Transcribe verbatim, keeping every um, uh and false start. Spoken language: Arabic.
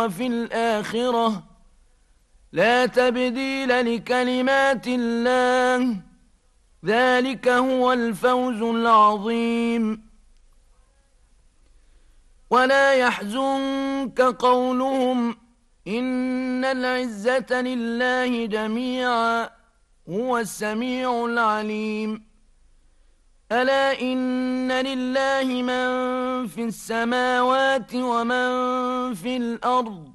وفي الآخرة لا تبديل لكلمات الله ذلك هو الفوز العظيم. ولا يحزنك قولهم إن العزة لله جميعا هو السميع العليم. ألا إن لله من في السماوات ومن في الأرض